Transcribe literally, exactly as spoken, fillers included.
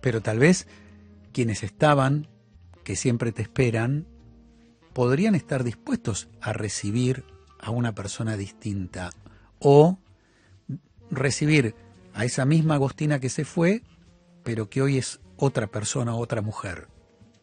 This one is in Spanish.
Pero tal vez quienes estaban, que siempre te esperan, podrían estar dispuestos a recibir a una persona distinta o recibir a esa misma Agostina que se fue, pero que hoy es otra persona, otra mujer.